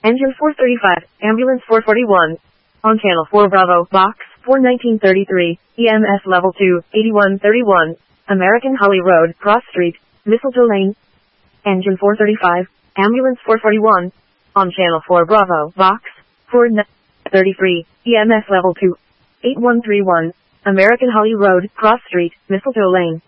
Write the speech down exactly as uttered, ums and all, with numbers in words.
Engine four thirty-five, Ambulance four forty-one. On Channel four Bravo, Box four nineteen thirty-three, E M S Level two, eighty-one thirty-one. American Holly Road, Cross Street, Mistletoe Lane. Engine four thirty-five, Ambulance four forty-one. On Channel four Bravo, Box four nineteen thirty-three, E M S Level two, eighty-one thirty-one. American Holly Road, Cross Street, Mistletoe Lane.